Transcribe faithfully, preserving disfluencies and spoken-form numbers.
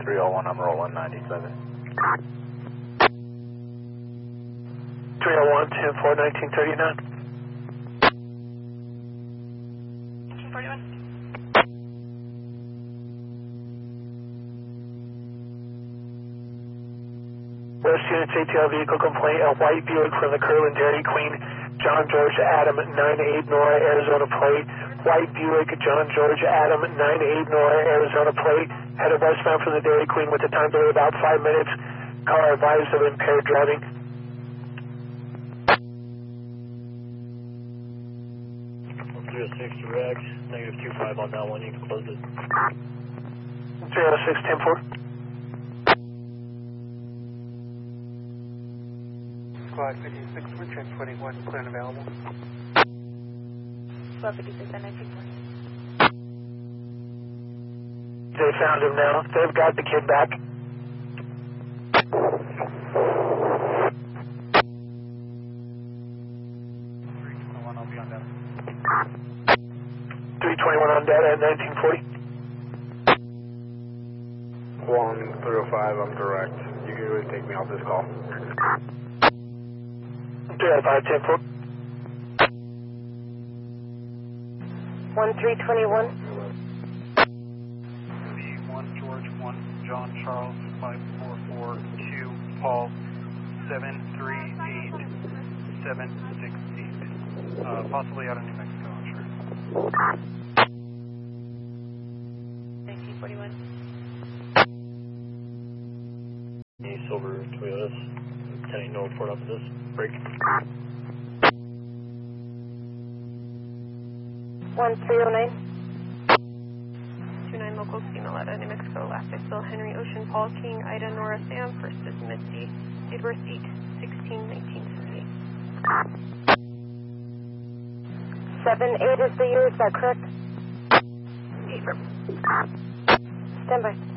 three oh one, I'm rolling ninety-seven. three oh one, ten four, nineteen thirty-nine. nineteen forty-one. West Units A T L vehicle complaint, a white Buick from the Curlin Dairy Queen, John George Adam, nine eight Nora, Arizona plate. White Buick, John George Adam, nine eight Nora, Arizona plate. Headed westbound from the Dairy Queen with a time delay about five minutes. Car advised of impaired driving. three oh six direct, negative two five on that one, you can close it. three oh six, ten four. Squad fifty-six, we're ten twenty-one, clear and available. Squad fifty-six at nineteen forty. They found him now. They've got the kid back. three twenty-one, I'll be on data. three twenty-one on data at nineteen forty. one three oh five, I'm direct. You can really take me off this call. three oh five, ten four. one three twenty-one. one George, one John Charles, five four four two Paul, seven three eight seven six eight. Uh, possibly out of New Mexico, I'm sure. nineteen forty-one. Any silver Toyotas, ten eight no report off of this, break. one three oh nine. two nine local, Skinaletta, New Mexico, last I saw Henry Ocean, Paul King, Ida, Nora, Sam, first is Misty, date birth eight sixteen nineteen seventy-eight. seven eight is the year, is that correct? eight, stand by.